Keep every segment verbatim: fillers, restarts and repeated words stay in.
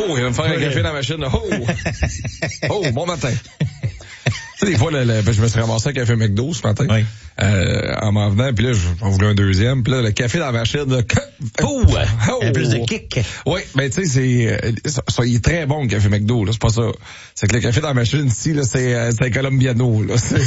Oh, il va me faire un café dans la machine, là. Oh! Oh, bon matin. Tu sais, des fois, le, le, ben, je me suis ramassé un café McDo ce matin. Oui. Euh, en m'en venant, puis là, j'en voulais un deuxième. Puis là, le café dans la machine, là, oh! oh! Il y a plus de kick. Oui, ben tu sais, c'est, ça, il est très bon, le café McDo, là, c'est pas ça. C'est que le café dans la machine ici, là, c'est, c'est un Colombiano, là. C'est,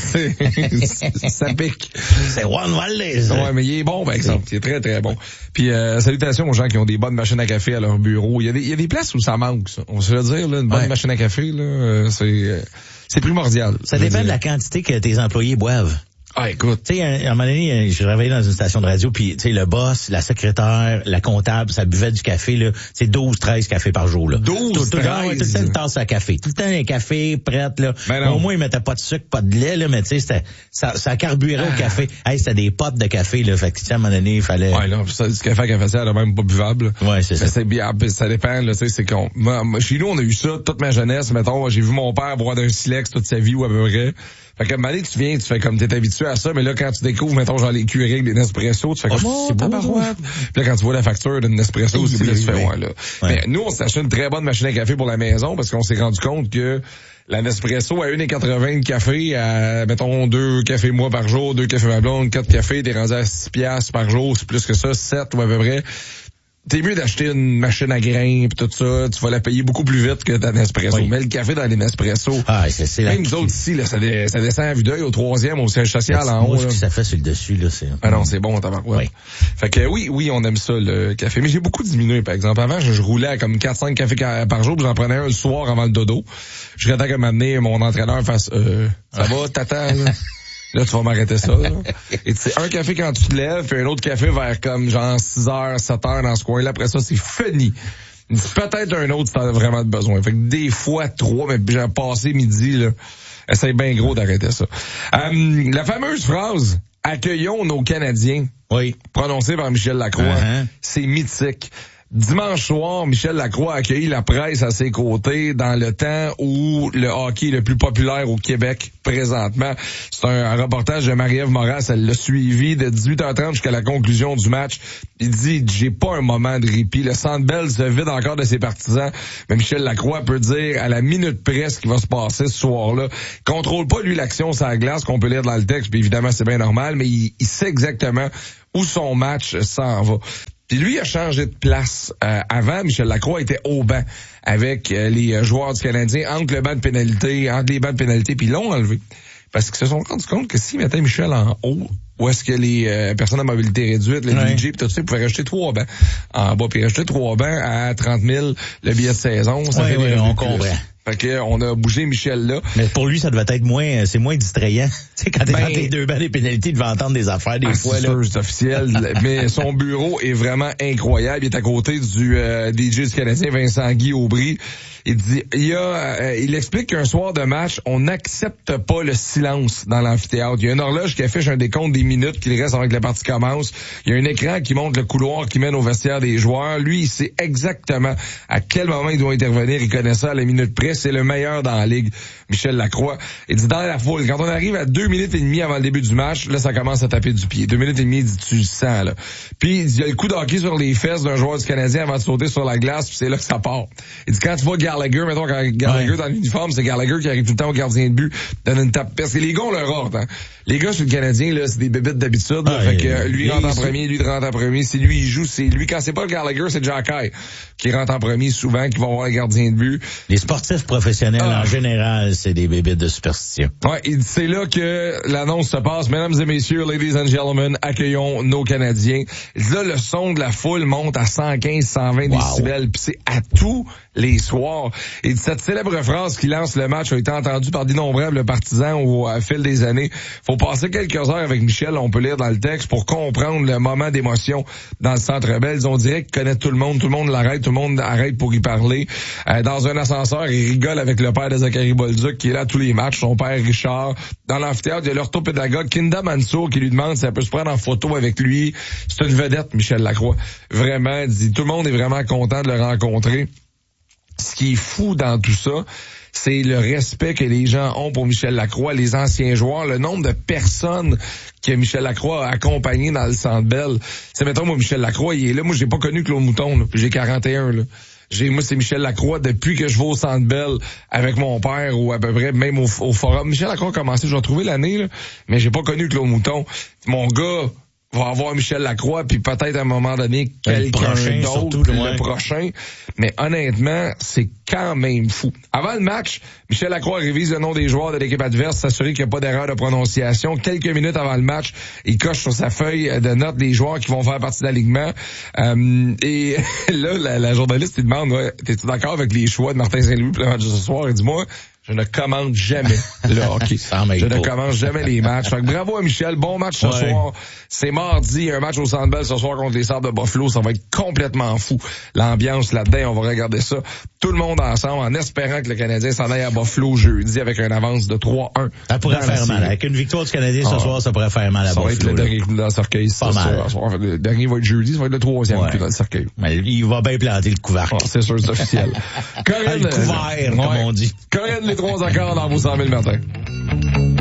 c'est, ça pique. C'est Juan Valdez. Ouais, mais il est bon, par exemple. Il est très, très bon. Puis, euh, salutations aux gens qui ont des bonnes machines à café à leur bureau. Il y a des, il y a des places où ça manque, ça. On se le dire, là, une bonne ouais. machine à café, là, euh, c'est, euh, c'est primordial. Ça dépend de la quantité que tes employés boivent. Ah, écoute. Tu sais, à un moment donné, je travaillais dans une station de radio, puis tu sais, le boss, la secrétaire, la comptable, ça buvait du café, là, c'est douze, treize cafés par jour, là. douze, tout, treize? Tout, tout le temps, une tasse à café. Tout le temps, un café prête, là. Ben au moins, ils mettaient pas de sucre, pas de lait, là, mais tu sais, c'était, ça, ça carburait ah. au café. Hey, c'était des potes de café, là. Fait que, tu sais, à un moment donné, il fallait... Ouais, là, ça, du café à cafetière, là, même pas buvable. Ouais, c'est ça. C'est bien, ça dépend, là, tu sais, c'est con. Moi, chez nous, on a eu ça toute ma jeunesse, mettons. J'ai vu mon père boire d'un silex toute sa vie ou à peu près. Fait que, malgré que tu viens, tu fais comme t'es habitué à ça, mais là, quand tu découvres, mettons, genre les Keurig, les Nespresso, tu fais comme, oh, c'est tabarouette. Puis là, quand tu vois la facture d'une Nespresso aussi, là, tu fais, ouais, là. Ouais. Mais nous, on s'est acheté une très bonne machine à café pour la maison parce qu'on s'est rendu compte que la Nespresso à un euro quatre-vingts de café, à, mettons, deux cafés mois par jour, deux cafés ma blonde, quatre cafés, t'es rendu à six piastres par jour, c'est plus que ça, sept ou à peu près. T'es mieux d'acheter une machine à grains pis tout ça, tu vas la payer beaucoup plus vite que ta Nespresso. Oui. Mais le café dans les Nespresso, ah, c'est, c'est même nous autres ici, là, ça, dé, ça descend à vue d'œil au troisième, au siège social c'est, en haut. Ce que ça fait sur le dessus, là, c'est... Ah non, c'est bon, tabarouette. Oui. Fait que oui, oui, on aime ça, le café. Mais j'ai beaucoup diminué, par exemple. Avant, je, je roulais à comme quatre cinq cafés par jour, puis j'en prenais un le soir avant le dodo. Jusqu'à temps que m'amener mon entraîneur fasse, euh, ça va, t'attends, là? Là, tu vas m'arrêter ça, là. Et c'est un café quand tu te lèves, puis un autre café vers comme genre six heures, sept heures dans ce coin-là. Après ça, c'est fini. Peut-être un autre si t'en as vraiment besoin. Fait que des fois, trois, mais j'ai passé midi, là. Essaye bien gros d'arrêter ça. Euh, la fameuse phrase « Accueillons nos Canadiens », oui, prononcée par Michel Lacroix, uh-huh. C'est mythique. Dimanche soir, Michel Lacroix a accueilli la presse à ses côtés dans le temps où le hockey est le plus populaire au Québec présentement. C'est un, un reportage de Marie-Ève Moras, elle l'a suivi de dix-huit heures trente jusqu'à la conclusion du match. Il dit, j'ai pas un moment de répit. Le Centre Bell se vide encore de ses partisans. Mais Michel Lacroix peut dire à la minute près ce qui va se passer ce soir-là. Il contrôle pas, lui, l'action sur la glace qu'on peut lire dans le texte, puis évidemment, c'est bien normal, mais il, il sait exactement où son match s'en va. Puis lui a changé de place. Euh, avant, Michel Lacroix était au banc avec euh, les joueurs du Canadien entre le banc de pénalité, entre les bancs de pénalité, puis ils l'ont enlevé. Parce qu'ils se sont rendus compte que s'ils mettaient Michel en haut, où est-ce que les euh, personnes à mobilité réduite, le ouais. D J, puis tout ça, ils pouvaient rajouter trois bancs en bas, puis rajouter trois bancs à trente mille le billet de saison. Ça ouais, fait ouais, on comprend. Fait que on a bougé Michel là. Mais pour lui, ça devait être moins, c'est moins distrayant. Tu sais, quand t'es ben, dans les deux bancs des pénalités, tu vas entendre des affaires des ah, fois, c'est là. Sûr, c'est officiel. Mais son bureau est vraiment incroyable. Il est à côté du euh, D J du Canadien, Vincent Guy Aubry. Il dit, il y a, euh, il explique qu'un soir de match, on n'accepte pas le silence dans l'amphithéâtre. Il y a une horloge qui affiche un décompte des minutes qu'il reste avant que la partie commence. Il y a un écran qui montre le couloir qui mène au vestiaire des joueurs. Lui, il sait exactement à quel moment il doit intervenir. Il connaît ça à la minute près. C'est le meilleur dans la ligue, Michel Lacroix. Il dit, dans la foule, quand on arrive à deux minutes et demie avant le début du match, là, ça commence à taper du pied. Deux minutes et demie, il dit, tu le sens, là. Puis, il dit, il y a le coup de hockey sur les fesses d'un joueur du Canadien avant de sauter sur la glace, puis c'est là que ça part. Il dit, quand tu vois Gallagher, mettons, quand Gallagher ouais. dans l'uniforme, c'est Gallagher qui arrive tout le temps au gardien de but, donne une tape. Parce que les gars ont leur ordre, hein. Les gars sur le Canadien, là, c'est des bébites d'habitude, ah, fait que euh, lui il rentre en premier, lui il rentre en premier. Si lui il joue, c'est lui. Quand c'est pas le Gallagher, c'est Jack High qui rentre en premier souvent, qui va voir le gardien de but. Les sportifs professionnels, ah. en général, c'est des bébites de superstition. Ouais, c'est là que l'annonce se passe. Mesdames et messieurs, ladies and gentlemen, accueillons nos Canadiens. Là, le son de la foule monte à cent quinze, cent vingt wow. décibels, puis c'est à tous les soirs. Et cette célèbre phrase qui lance le match a été entendue par d'innombrables partisans au à fil des années. Faut passer quelques heures avec Michel, on peut lire dans le texte, pour comprendre le moment d'émotion dans le Centre Bell. On dirait qu'il connaît tout le monde, tout le monde l'arrête, tout le monde arrête pour y parler. Euh, dans un ascenseur, il rigole avec le père de Zachary Bolduc qui est là à tous les matchs, son père Richard. Dans l'amphithéâtre, il y a l'orthopédagogue Kinda Mansour qui lui demande si elle peut se prendre en photo avec lui. C'est une vedette, Michel Lacroix. Vraiment, il dit, tout le monde est vraiment content de le rencontrer. Ce qui est fou dans tout ça, c'est le respect que les gens ont pour Michel Lacroix, les anciens joueurs, le nombre de personnes que Michel Lacroix a accompagné dans le Centre Bell. C'est mettons, moi, Michel Lacroix, il est là. Moi, j'ai pas connu Claude Mouton, là, puis j'ai quarante et un, là. J'ai, moi, c'est Michel Lacroix depuis que je vais au Centre Bell avec mon père ou à peu près même au, au Forum. Michel Lacroix a commencé, je vais retrouver l'année, là, mais j'ai pas connu Claude Mouton. Mon gars va avoir Michel Lacroix, puis peut-être à un moment donné, quelqu'un d'autre, le ouais. prochain. Mais honnêtement, c'est quand même fou. Avant le match, Michel Lacroix révise le nom des joueurs de l'équipe adverse, s'assurer qu'il n'y a pas d'erreur de prononciation. Quelques minutes avant le match, il coche sur sa feuille de notes des joueurs qui vont faire partie de l'alignement. Euh, et là, la, la journaliste, il demande, ouais, t'es-tu d'accord avec les choix de Martin Saint-Louis pour le match de ce soir? Et dis-moi, je ne commande jamais le hockey. Je ne commande jamais les matchs. Fait que bravo à Michel. Bon match ce ouais. soir. C'est mardi. Un match au Centre Bell ce soir contre les Sabres de Buffalo. Ça va être complètement fou. L'ambiance là-dedans, on va regarder ça. Tout le monde ensemble en espérant que le Canadien s'en aille à Buffalo jeudi avec une avance de trois un. Ça pourrait faire mal. Avec une victoire du Canadien ce ah. soir, ça pourrait faire mal à ça Buffalo. Ça va être le dernier coup dans le cercueil. Pas ça, mal. Ça. Le dernier va être jeudi. Ça va être le troisième ouais. coup dans le cercueil. Mais il va bien planter le couvercle. Ah, c'est sûr, c'est officiel. Corinne, le couvert, euh, comme ouais. on dit. Corinne, les trois accords dans vos cent mille matins.